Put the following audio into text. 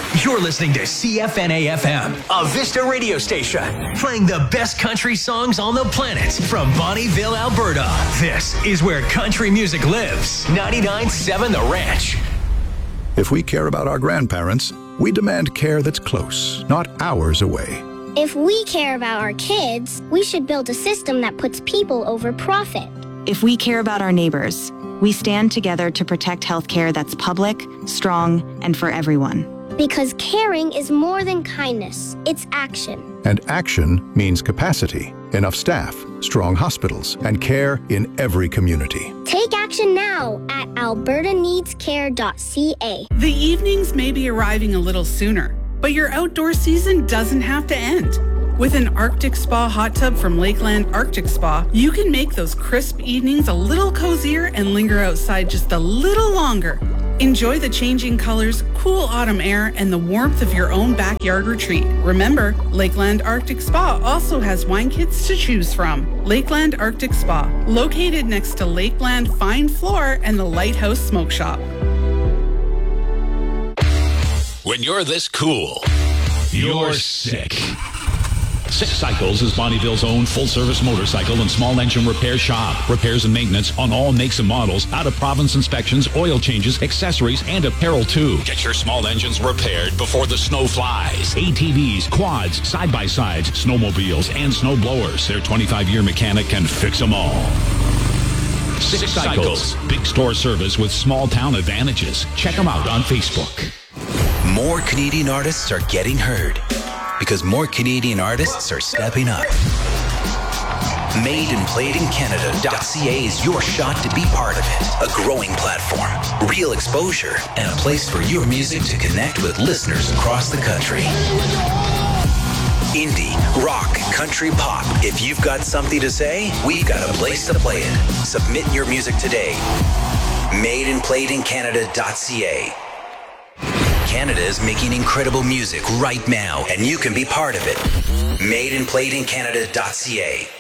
You're listening to CFNA-FM, a Vista radio station, playing the best country songs on the planet from Bonnyville, Alberta. This is where country music lives. 99.7 The Ranch. If we care about our grandparents, we demand care that's close, not hours away. If we care about our kids, we should build a system that puts people over profit. If we care about our neighbors, we stand together to protect healthcare that's public, strong, and for everyone. Because caring is more than kindness, it's action. And action means capacity, enough staff, strong hospitals, and care in every community. Take action now at albertaneedscare.ca. The evenings may be arriving a little sooner, but your outdoor season doesn't have to end. With an Arctic Spa hot tub from Lakeland Arctic Spa, you can make those crisp evenings a little cozier and linger outside just a little longer. Enjoy the changing colors, cool autumn air, and the warmth of your own backyard retreat. Remember, Lakeland Arctic Spa also has wine kits to choose from. Lakeland Arctic Spa, located next to Lakeland Fine Floor and the Lighthouse Smoke Shop. When you're this cool, you're sick. Six Cycles is Bonnyville's own full-service motorcycle and small engine repair shop. Repairs and maintenance on all makes and models, out-of-province inspections, oil changes, accessories, and apparel too. Get your small engines repaired before the snow flies. ATVs, quads, side-by-sides, snowmobiles, and snow blowers. Their 25-year mechanic can fix them all. Six Cycles, big store service with small-town advantages. Check them out on Facebook. More Canadian artists are getting heard. Because more Canadian artists are stepping up. MadeandPlayedInCanada.ca is your shot to be part of it. A growing platform, real exposure, and a place for your music to connect with listeners across the country. Indie, rock, country, pop. If you've got something to say, we've got a place to play it. Submit your music today. MadeandPlayedInCanada.ca. Canada is making incredible music right now, and you can be part of it. MadeandPlayedInCanada.ca.